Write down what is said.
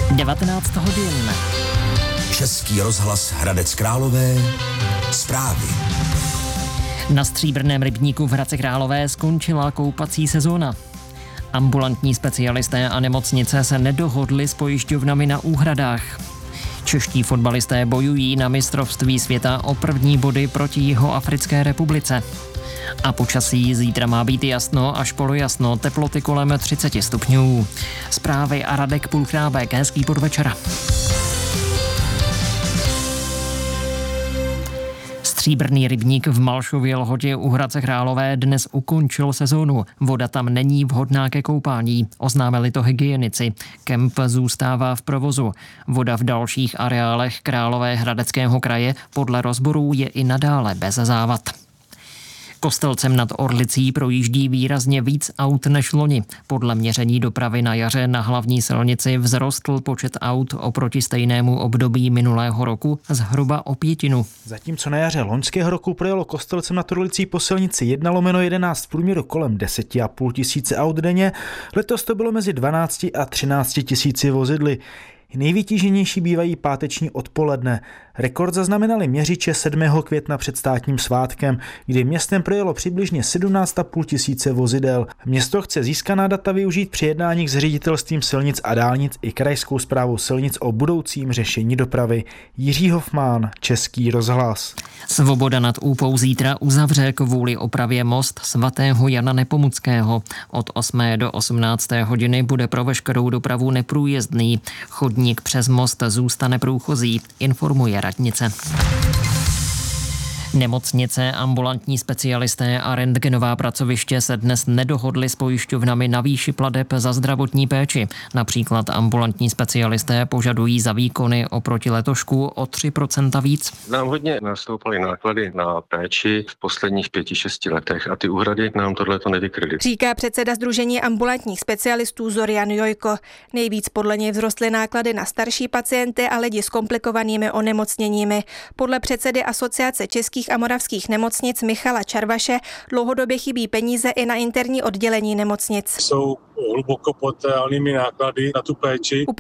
19 hodin. Český rozhlas Hradec Králové. Zprávy. Na Stříbrném rybníku v Hradci Králové skončila koupací sezóna. Ambulantní specialisté a nemocnice se nedohodli s pojišťovnami na úhradách. Čeští fotbalisté bojují na mistrovství světa o první body proti Jihoafrické republice. A počasí zítra má být jasno až polojasno, teploty kolem 30 stupňů. Zprávy a Radek Pulchrábek, hezký podvečer. Stříbrný rybník v Malšově Lhotě u Hradce Králové dnes ukončil sezónu. Voda tam není vhodná ke koupání, oznámili to hygienici. Kemp zůstává v provozu. Voda v dalších areálech Královéhradeckého kraje podle rozborů je i nadále bez závad. Kostelcem nad Orlicí projíždí výrazně víc aut než loni. Podle měření dopravy na jaře na hlavní silnici vzrostl počet aut oproti stejnému období minulého roku zhruba o 1/5. Zatímco na jaře loňského roku projelo Kostelcem nad Orlicí po silnici 1/11 v průměru kolem 10,5 tisíce aut denně, letos to bylo mezi 12 a 13 tisíci vozidly. Nejvytíženější bývají páteční odpoledne. Rekord zaznamenali měřiče 7. května před státním svátkem, kdy městem projelo přibližně 17,5 tisíce vozidel. Město chce získaná data využít při jednáních s ředitelstvím silnic a dálnic i krajskou správou silnic o budoucím řešení dopravy. Jiří Hofmán, Český rozhlas. Svoboda nad Úpou zítra uzavře kvůli opravě most svatého Jana Nepomuckého. Od 8. do 18. hodiny bude pro veškerou dopravu neprůjezdný. Chodník přes most zůstane průchozí, informuje radnice. Nemocnice, ambulantní specialisté a rentgenová pracoviště se dnes nedohodli s pojišťovnami na výši plateb za zdravotní péči. Například ambulantní specialisté požadují za výkony oproti letošku o 3% víc. Nám hodně nastoupaly náklady na péči v posledních 5-6 letech a ty úhrady nám tohleto nevykryly. Říká předseda Sdružení ambulantních specialistů Zorian Jojko. Nejvíc podle něj vzrostly náklady na starší pacienty a lidi s komplikovanými onemocněními. Podle předsedy Asociace českých a moravských nemocnic Michala Čarvaše dlouhodobě chybí peníze i na interní oddělení nemocnic. Jsou hluboko pod reálnými náklady na tu péči.